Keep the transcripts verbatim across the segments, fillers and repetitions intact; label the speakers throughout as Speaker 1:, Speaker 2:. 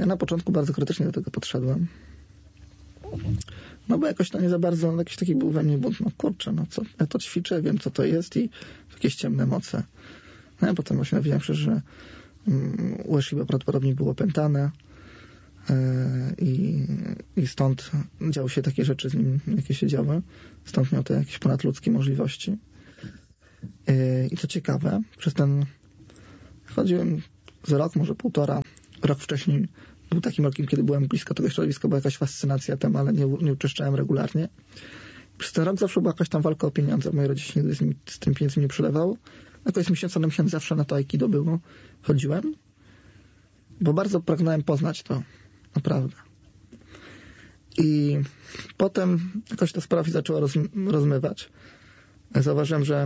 Speaker 1: Ja na początku bardzo krytycznie do tego podszedłem. No bo jakoś to nie za bardzo, jakiś taki był we mnie bunt, no kurczę, no co, ja to ćwiczę, wiem co to jest i jakieś ciemne moce. No a potem właśnie dowiedziałem się, że um, Ueshiba prawdopodobnie było opętane yy, i, i stąd działy się takie rzeczy z nim, jakie się działy. Stąd miał te jakieś ponadludzkie możliwości. Yy, I to ciekawe, przez ten chodziłem z rok, może półtora, rok wcześniej był takim rokiem, kiedy byłem blisko tego środowiska, była jakaś fascynacja tym, ale nie, nie uczęszczałem regularnie. Przez ten rok zawsze była jakaś tam walka o pieniądze. Moje rodzice nigdy z, nim, z tym pieniędzmi nie przylewało. Jakoś miesiąc na miesiąc zawsze na to aikido było. Chodziłem, bo bardzo pragnąłem poznać to. Naprawdę. I potem jakoś ta sprawa się zaczęła roz, rozmywać. Zauważyłem, że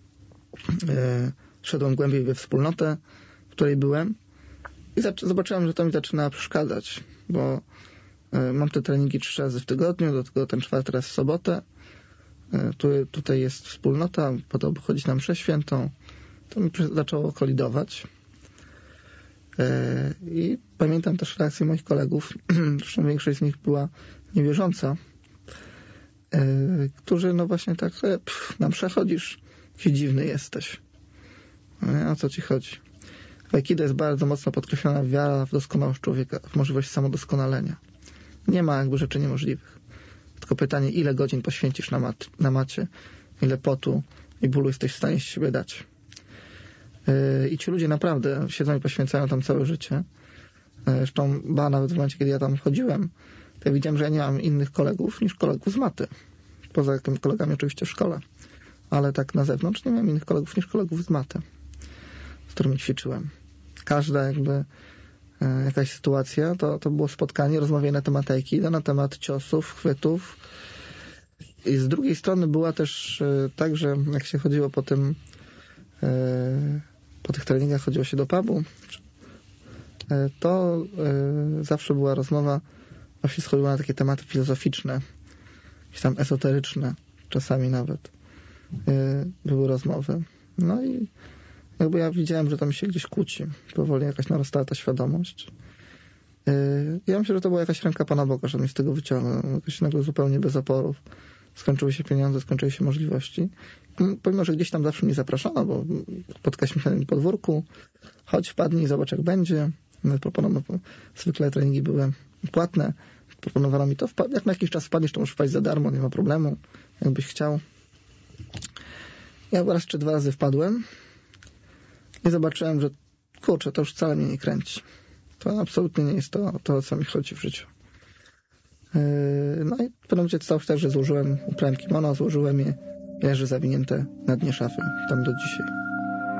Speaker 1: e, szedłem głębiej we wspólnotę, w której byłem. I zobaczyłem, że to mi zaczyna przeszkadzać, bo y, mam te treningi trzy razy w tygodniu, do tego ten czwarty raz w sobotę. Y, tu, tutaj jest wspólnota, po to, by chodzić na mszę świętą. To mi zaczęło kolidować. Y, I pamiętam też reakcję moich kolegów, zresztą większość z nich była niewierząca, y, którzy no właśnie tak, pff, na mszę chodzisz, jakiś dziwny jesteś. No, o co ci chodzi? W aikido jest bardzo mocno podkreślona wiara w doskonałość człowieka, w możliwość samodoskonalenia. Nie ma jakby rzeczy niemożliwych. Tylko pytanie, ile godzin poświęcisz na, mat, na macie, ile potu i bólu jesteś w stanie z siebie dać. Yy, I ci ludzie naprawdę siedzą i poświęcają tam całe życie. Yy, zresztą, ba, nawet w momencie, kiedy ja tam wchodziłem, to ja widziałem, że ja nie mam innych kolegów niż kolegów z maty. Poza tymi kolegami oczywiście w szkole. Ale tak na zewnątrz nie miałem innych kolegów niż kolegów z maty, z którymi ćwiczyłem. Każda jakby e, jakaś sytuacja, to, to było spotkanie, rozmawianie na temat aikido, na temat ciosów, chwytów. I z drugiej strony była też e, tak, że jak się chodziło po tym e, po tych treningach chodziło się do pubu, e, to e, zawsze była rozmowa, właśnie schodziła na takie tematy filozoficzne, jakieś tam esoteryczne, czasami nawet e, były rozmowy. No i jakby ja widziałem, że tam się gdzieś kłóci. Powoli jakaś narastała ta świadomość. Yy, ja myślę, że to była jakaś ręka Pana Boga, że mnie z tego wyciągnął. Jakoś nagle zupełnie bez oporów. Skończyły się pieniądze, skończyły się możliwości. Pomimo, że gdzieś tam zawsze mnie zapraszano, bo spotkaliśmy się na tym podwórku. Chodź, wpadnij, zobacz jak będzie. Proponowano, zwykle treningi były płatne. Proponowano mi to, jak na jakiś czas wpadniesz, to możesz wpaść za darmo, nie ma problemu. Jakbyś chciał. Ja raz czy dwa razy wpadłem. I zobaczyłem, że kurczę, to już wcale mnie nie kręci. To absolutnie nie jest to, to o co mi chodzi w życiu. Yy, no i w pewnym momencie stało się tak, że złożyłem, uprałem kimono, złożyłem je, leży zawinięte na dnie szafy, tam do dzisiaj.